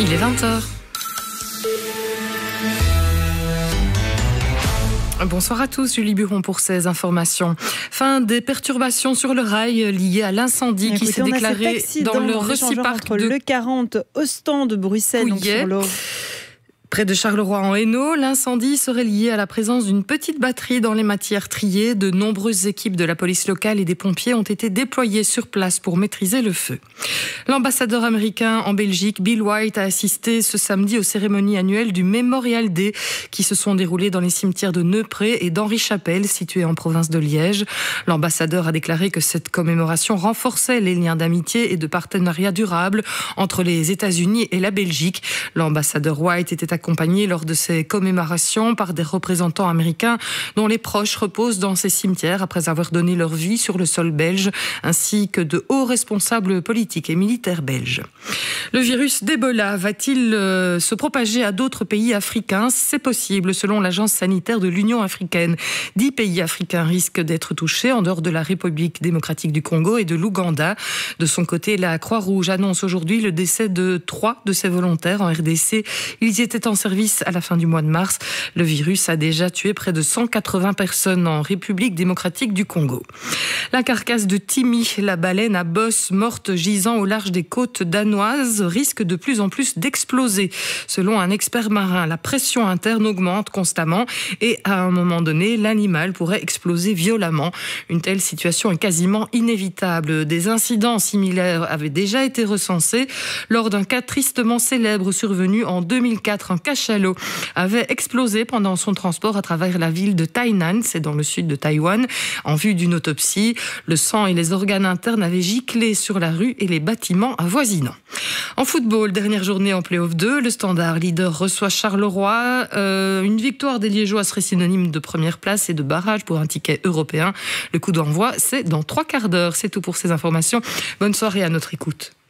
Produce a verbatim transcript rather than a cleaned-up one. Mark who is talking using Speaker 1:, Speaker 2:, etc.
Speaker 1: Il est vingt heures. Bonsoir à tous, Julie Buron pour ces informations. Fin des perturbations sur le rail liées à l'incendie
Speaker 2: Écoutez,
Speaker 1: qui s'est déclaré dans le Reciparc de
Speaker 2: le quarante au stand de Bruxelles, donc sur l'eau.
Speaker 1: Près de Charleroi en Hainaut, l'incendie serait lié à la présence d'une petite batterie dans les matières triées. De nombreuses équipes de la police locale et des pompiers ont été déployées sur place pour maîtriser le feu. L'ambassadeur américain en Belgique, Bill White, a assisté ce samedi aux cérémonies annuelles du Memorial Day qui se sont déroulées dans les cimetières de Neupré et d'Henri-Chapelle, situés en province de Liège. L'ambassadeur a déclaré que cette commémoration renforçait les liens d'amitié et de partenariat durable entre les États-Unis et la Belgique. L'ambassadeur White était accompagné lors de ces commémorations par des représentants américains dont les proches reposent dans ces cimetières après avoir donné leur vie sur le sol belge, ainsi que de hauts responsables politiques et militaires belges. Le virus d'Ebola va-t-il euh, se propager à d'autres pays africains ? C'est possible, selon l'Agence sanitaire de l'Union africaine. Dix pays africains risquent d'être touchés, en dehors de la République démocratique du Congo et de l'Ouganda. De son côté, la Croix-Rouge annonce aujourd'hui le décès de trois de ses volontaires en R D C. Ils y étaient en service à la fin du mois de mars. Le virus a déjà tué près de cent quatre-vingts personnes en République démocratique du Congo. La carcasse de Timmy, la baleine à bosse morte gisant au large des côtes danoises, risque de plus en plus d'exploser. Selon un expert marin, la pression interne augmente constamment et à un moment donné, l'animal pourrait exploser violemment. Une telle situation est quasiment inévitable. Des incidents similaires avaient déjà été recensés lors d'un cas tristement célèbre survenu en deux mille quatre. Un cachalot avait explosé pendant son transport à travers la ville de Tainan, c'est dans le sud de Taïwan. En vue d'une autopsie, le sang et les organes internes avaient giclé sur la rue et les bâtiments avoisinants. En football, dernière journée en play-off deux, le Standard leader reçoit Charleroi. Euh, une victoire des Liégeois serait synonyme de première place et de barrage pour un ticket européen. Le coup d'envoi, c'est dans trois quarts d'heure. C'est tout pour ces informations. Bonne soirée à notre écoute.